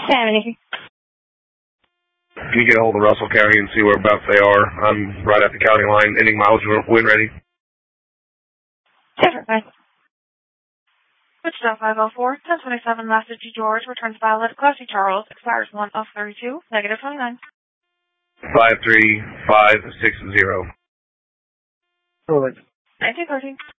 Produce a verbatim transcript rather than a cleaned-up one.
Tammy. Can you get a hold of Russell County and see whereabouts they are? I'm right at the county line, ending mileage when ready. Different. Wichita five oh four, ten twenty-seven, Master G. George, returns valid, Classy Charles, expires one of thirty-two, negative twenty-nine. five three five six zero. Good. nineteen thirty.